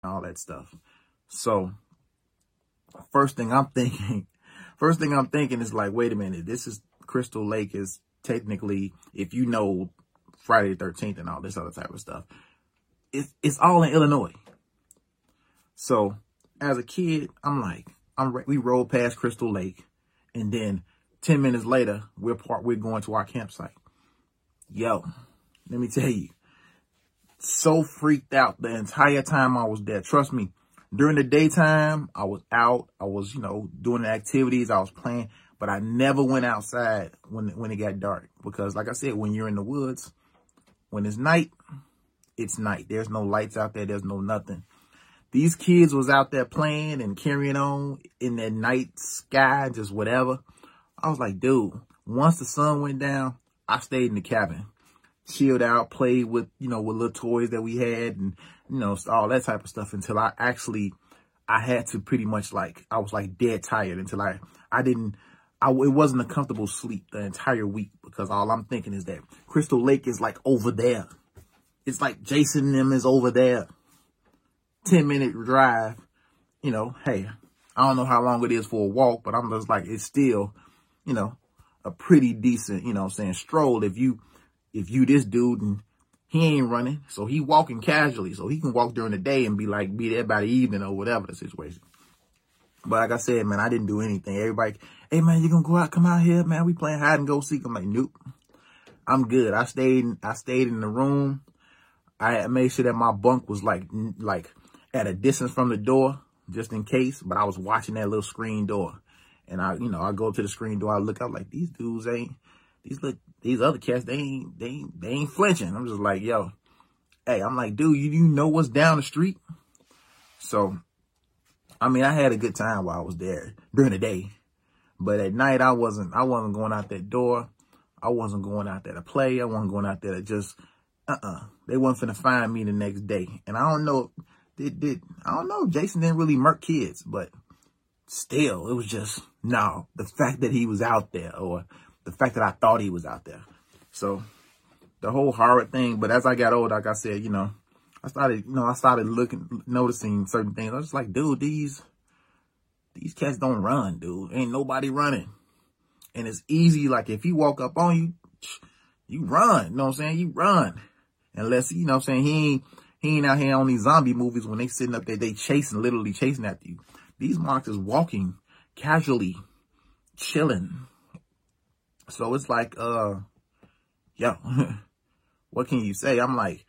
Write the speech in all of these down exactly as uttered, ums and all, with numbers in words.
all that stuff. So first thing I'm thinking, first thing I'm thinking is like, wait a minute, this is Crystal Lake is technically, if you know Friday the thirteenth and all this other type of stuff, it's, it's all in Illinois. So as a kid, I'm like, I'm we rode past Crystal Lake, and then ten minutes later, we're part, we're going to our campsite. Yo, let me tell you, so freaked out the entire time I was there. Trust me, during the daytime, I was out. I was, you know, doing the activities. I was playing, but I never went outside when, when it got dark. Because like I said, when you're in the woods, when it's night, it's night. There's no lights out there. There's no nothing. These kids was out there playing and carrying on in that night sky, just whatever. I was like, dude, once the sun went down, I stayed in the cabin, chilled out, played with, you know, with little toys that we had and, you know, all that type of stuff until I actually, I had to pretty much like, I was like dead tired until I, I didn't, I, it wasn't a comfortable sleep the entire week because all I'm thinking is that Crystal Lake is like over there. It's like Jason and them is over there. ten minute drive, you know, hey, I don't know how long it is for a walk, but I'm just like, it's still, you know, a pretty decent, you know what I'm saying, stroll if you, if you this dude and he ain't running. So he walking casually. So he can walk during the day and be like, be there by the evening or whatever the situation. But like I said, man, I didn't do anything. Everybody, hey man, you gonna go out, come out here, man. We playing hide and go seek. I'm like, nope, I'm good. I stayed, I stayed in the room. I made sure that my bunk was like, like at a distance from the door, just in case. But I was watching that little screen door. And I, you know, I go to the screen door, I look out like, these dudes ain't, these look, these other cats, they ain't, they ain't, they ain't flinching. I'm just like, yo, hey, I'm like, dude, you, you know what's down the street? So, I mean, I had a good time while I was there during the day. But at night, I wasn't, I wasn't going out that door. I wasn't going out there to play. I wasn't going out there to just, uh-uh. They wasn't finna find me the next day. And I don't know, did, did, I don't know, Jason didn't really murk kids, but still, it was just, no, the fact that he was out there or the fact that I thought he was out there. So the whole horror thing. But as I got older, like I said, you know, I started, you know, I started looking, noticing certain things. I was like, dude, these, these cats don't run, dude. Ain't nobody running. And it's easy. Like if he walk up on you, you run. You know what I'm saying? You run. Unless, you know what I'm saying, he ain't, he ain't out here on these zombie movies when they sitting up there, they chasing, literally chasing after you. These marks is walking casually, chilling. So it's like, uh, yo, what can you say? I'm like,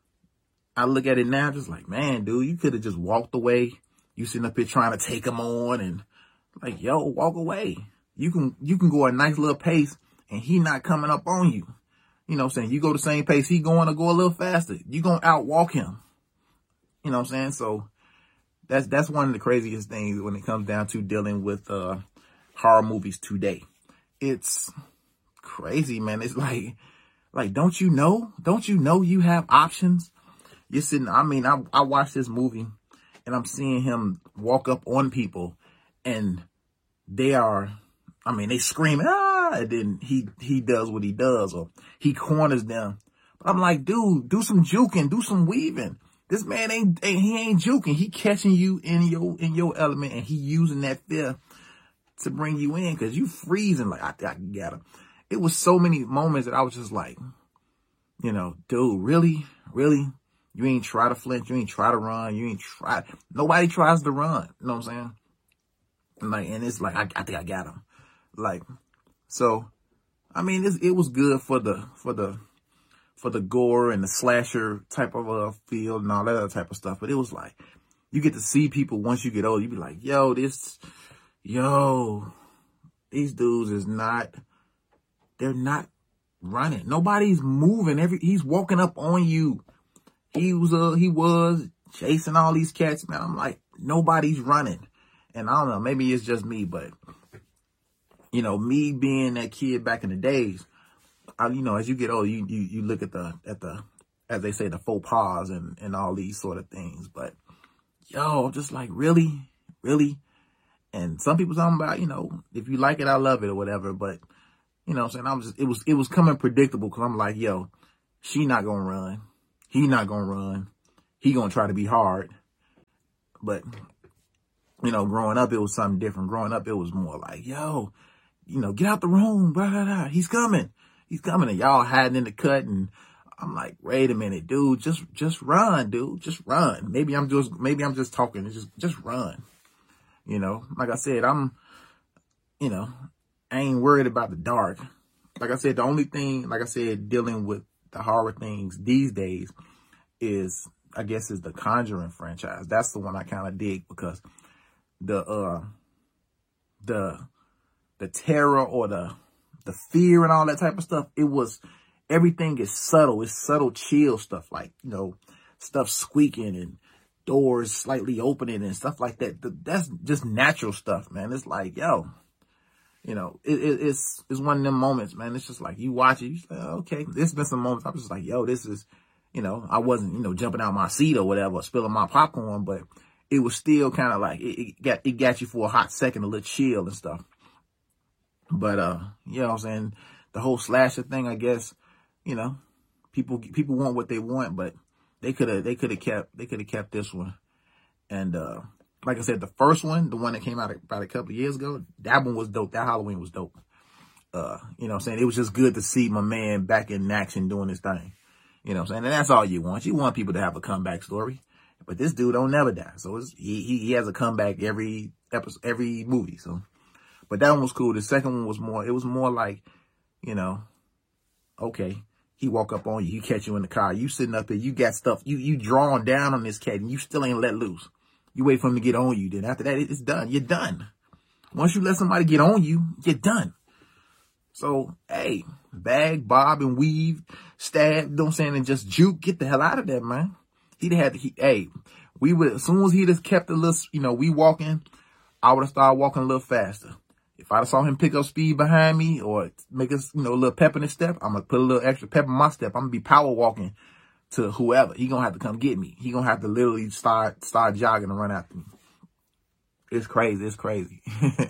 I look at it now, just like, man, dude, you could have just walked away. You sitting up here trying to take them on and like, yo, walk away. You can, you can go a nice little pace and he not coming up on you. You know what I'm saying? You go the same pace, he going to go a little faster. You going to outwalk him. You know what I'm saying? So that's, that's one of the craziest things when it comes down to dealing with, uh, horror movies today. It's crazy, man. It's like, like, don't you know? Don't you know you have options? You're sitting, I mean, I, I watched this movie and I'm seeing him walk up on people and they are, I mean, they screaming, ah, and then he, he does what he does or he corners them. But I'm like, dude, do some juking, do some weaving. This man ain't, ain't he ain't juking. He catching you in your, in your element and he using that fear to bring you in because you freezing like, I, I got him. It was so many moments that I was just like, you know, dude, really, really? You ain't try to flinch. You ain't try to run. You ain't try. Nobody tries to run. You know what I'm saying? And like, and it's like, I, I think I got him. Like, so, I mean, it's, it was good for the, for the, for the gore and the slasher type of uh, feel and all that other type of stuff. But it was like, you get to see people once you get old, you be like, yo, this, yo, these dudes is not, they're not running. Nobody's moving. Every, he's walking up on you. He was, uh, he was chasing all these cats, man. I'm like, nobody's running. And I don't know, maybe it's just me, but you know, me being that kid back in the days, I, you know, as you get older, you, you, you look at the, at the, as they say, the faux pas and, and all these sort of things. But yo, just like, really, really. And some people talking about, you know, if you like it, I love it or whatever. But, you know what I'm saying? I was just, it was, it was coming predictable because I'm like, yo, she not going to run. He not going to run. He going to try to be hard. But, you know, growing up, it was something different. Growing up, it was more like, yo, you know, get out the room, blah, blah, blah. He's coming. He's coming. And y'all hiding in the cut. And I'm like, wait a minute, dude, just, just run, dude, just run. Maybe I'm just, maybe I'm just talking. It's just, just run. You know, like I said, I'm, you know, I ain't worried about the dark. Like I said, the only thing, like I said, dealing with the horror things these days is, I guess, is the Conjuring franchise. That's the one I kind of dig because the, uh, the, the terror or the, the fear and all that type of stuff, it was, everything is subtle. It's subtle chill stuff, like, you know, stuff squeaking and doors slightly opening and stuff like that. That's just natural stuff, man. It's like, yo, you know, it, it, it's it's one of them moments, man. It's just like you watch it, you say, oh, okay. There's been some moments I'm just like, yo, this is, you know, I wasn't, you know, jumping out my seat or whatever, spilling my popcorn, but it was still kind of like, it, it got it got you for a hot second, a little chill and stuff. But, uh, you know what I'm saying? The whole slasher thing, I guess, you know, people people want what they want, but they could have they could have kept they could have kept this one. And uh, like I said, the first one, the one that came out about a couple of years ago, that one was dope. That Halloween was dope. Uh, you know what I'm saying? It was just good to see my man back in action doing his thing. You know what I'm saying? And that's all you want. You want people to have a comeback story. But this dude don't never die. So it's, he, he he has a comeback every episode, every movie. So, but that one was cool. The second one was more, it was more like, you know, okay, he walk up on you, he catch you in the car, you sitting up there, you got stuff, you you drawing down on this cat and you still ain't let loose. You wait for him to get on you. Then after that, it's done. You're done. Once you let somebody get on you, you're done. So, hey, bag, bob, and weave, stab, you know what I'm saying, and just juke, get the hell out of there, man. He'd have to, he, hey, we would, as soon as he'd have kept a little, you know, we walking, I would have started walking a little faster. If I saw him pick up speed behind me or make us, you know, a little pep in his step, I'm going to put a little extra pep in my step. I'm going to be power walking to whoever. He going to have to come get me. He going to have to literally start, start jogging and run after me. It's crazy. It's crazy.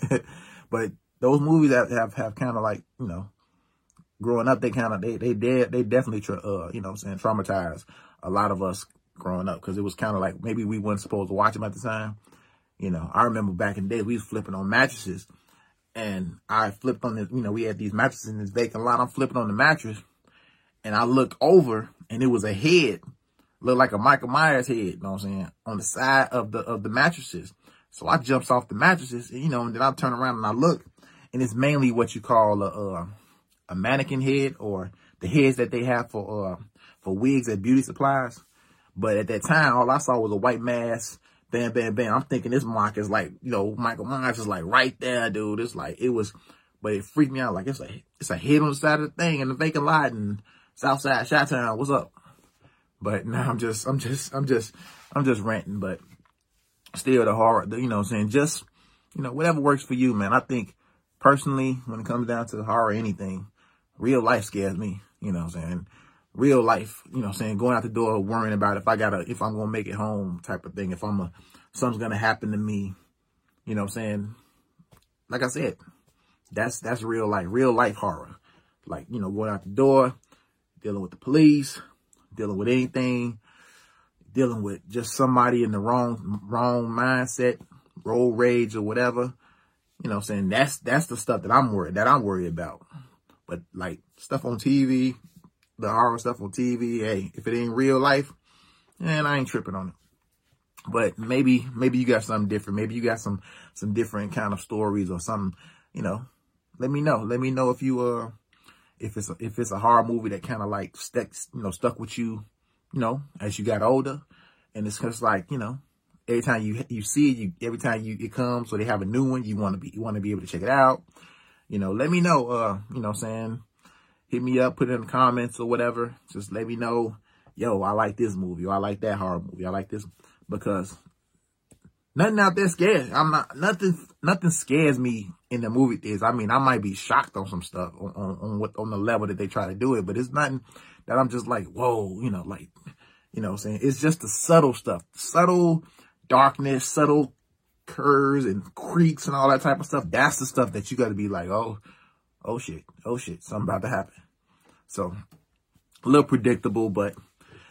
But those movies that have, have kind of like, you know, growing up, they kind of, they, they did, they definitely, tra- uh, you know what I'm saying, traumatized a lot of us growing up. Cause it was kind of like, maybe we weren't supposed to watch them at the time. You know, I remember back in the day, we was flipping on mattresses and I flipped on this, you know, we had these mattresses in this vacant lot. I'm flipping on the mattress and I look over and it was a head, looked like a Michael Myers head, you know what I'm saying, on the side of the, of the mattresses. So I jumps off the mattresses and, you know, and then I turn around and I look and it's mainly what you call a, a, a mannequin head or the heads that they have for, uh, for wigs at beauty supplies. But at that time, all I saw was a white mask. Bam, bam, bam. I'm thinking this mark is like, you know, Michael Myers is like right there, dude. It's like, it was, but it freaked me out. Like, it's a, it's a head on the side of the thing in the vacant lot in Southside Chi-Town. What's up? But now I'm just, I'm just, I'm just, I'm just ranting, but still the horror, the, you know what I'm saying? Just, you know, whatever works for you, man. I think personally, when it comes down to horror or anything, real life scares me, you know what I'm saying? Real life, you know what I'm saying, going out the door worrying about if I gotta, if I'm gonna make it home type of thing, if I'm a, something's gonna happen to me, you know what I'm saying? Like I said, that's, that's real life, real life horror. Like, you know, going out the door, dealing with the police, dealing with anything, dealing with just somebody in the wrong, wrong mindset, road rage or whatever. You know what I'm saying? That's, that's the stuff that I'm worried, that I'm worried about. But like stuff on T V, the horror stuff on T V, hey, if it ain't real life, man, I ain't tripping on it. But maybe, maybe you got something different. Maybe you got some, some different kind of stories or something, you know, let me know. Let me know if you, uh, if it's, a, if it's a horror movie that kind of like stuck, you know, stuck with you, you know, as you got older. And it's just like, you know, every time you, you see it, you, every time you, it comes, so they have a new one, you want to be, you want to be able to check it out. You know, let me know, uh, you know what I'm saying? Hit me up, put it in the comments or whatever. Just let me know, yo, I like this movie, or I like that horror movie. I like this, because nothing out there scares. I'm not, nothing, nothing scares me in the movie theaters. I mean, I might be shocked on some stuff on, on, on what, on the level that they try to do it, but it's nothing that I'm just like, whoa, you know, like, you know what I'm saying? It's just the subtle stuff, subtle darkness, subtle curves and creaks and all that type of stuff. That's the stuff that you got to be like, oh, oh shit, oh shit, something about to happen. So a little predictable, but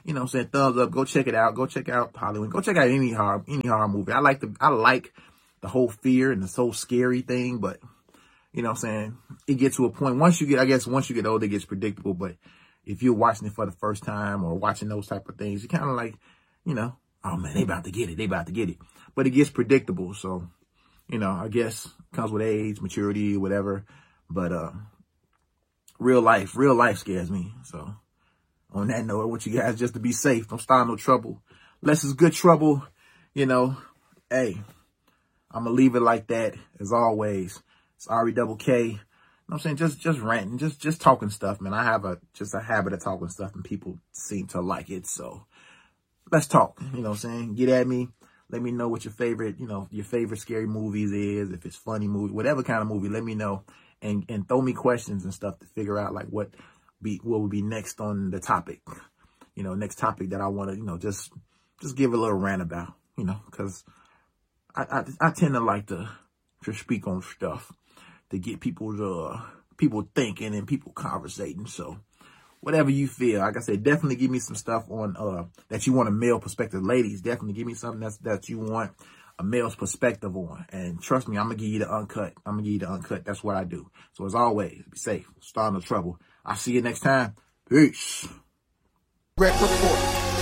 you know what I'm saying, thumbs up. Go check it out. Go check out Halloween. Go check out any horror, any horror movie. I like the, I like the whole fear and the so scary thing, but you know what I'm saying, it gets to a point, once you get, I guess, once you get older, it gets predictable, but if you're watching it for the first time or watching those type of things, you kind of like, you know, oh man, they about to get it. They about to get it. But it gets predictable. So, you know, I guess comes with age, maturity, whatever. But, uh, real life, real life scares me. So on that note, I want you guys just to be safe. Don't start no trouble. Unless it's good trouble, you know, hey, I'm going to leave it like that as always. It's Ari double K. You know what I'm saying? Just, just ranting, just, just talking stuff, man. I have a, just a habit of talking stuff and people seem to like it. So let's talk, you know what I'm saying? Get at me. Let me know what your favorite, you know, your favorite scary movies is. If it's funny movie, whatever kind of movie, let me know and, and throw me questions and stuff to figure out like what be, what would be next on the topic, you know, next topic that I want to, you know, just, just give a little rant about, you know, cause I, I, I tend to like to, to speak on stuff to get people's, uh, people thinking and people conversating. So whatever you feel, like I said, definitely give me some stuff on, uh, that you want a male perspective. Ladies, definitely give me something that's, that you want a male's perspective on. And trust me, I'm going to give you the uncut. I'm going to give you the uncut. That's what I do. So as always, be safe. Start no trouble. I'll see you next time. Peace. Rec Report.